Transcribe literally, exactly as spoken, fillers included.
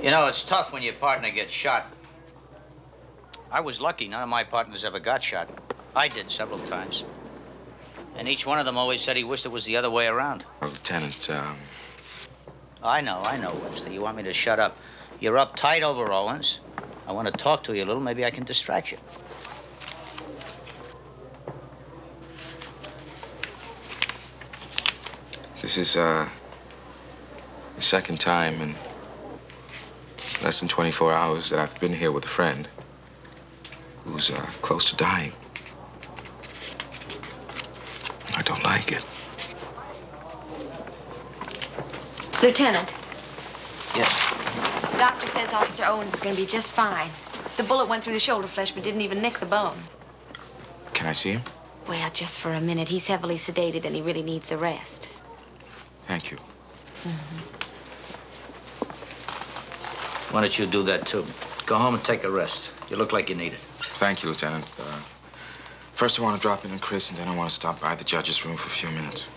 You know, it's tough when your partner gets shot. I was lucky. None of my partners ever got shot. I did several times. And each one of them always said he wished it was the other way around. Well, Lieutenant, um... I know, I know, Webster. You want me to shut up. You're uptight over Owens. I want to talk to you a little. Maybe I can distract you. This is, uh... the second time in less than twenty-four hours that I've been here with a friend who's, uh, close to dying. I don't like it. Lieutenant. Yes? The doctor says Officer Owens is going to be just fine. The bullet went through the shoulder flesh but didn't even nick the bone. Can I see him? Well, just for a minute. He's heavily sedated and he really needs a rest. Thank you. Mm-hmm. Why don't you do that, too? Go home and take a rest. You look like you need it. Thank you, Lieutenant. Uh, first, I want to drop in on Chris, and then I want to stop by the judge's room for a few minutes.